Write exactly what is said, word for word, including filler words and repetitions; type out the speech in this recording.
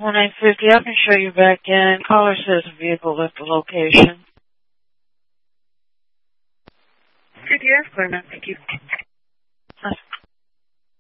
one nine fifty, I can show you back in. Caller says vehicle left the location. Good year, clear now. Thank you.